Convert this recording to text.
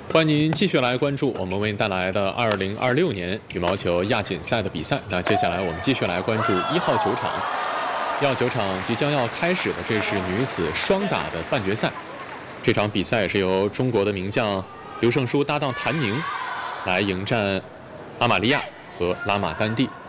欢迎您继续来关注我们为您带来的2026年羽毛球亚锦赛的比赛。那接下来我们继续来关注1号球场。1号球场即将要开始的，这是女子双打的半决赛。这场比赛也是由中国的名将刘胜书搭档谭宁来迎战阿玛利亚和拉马丹蒂。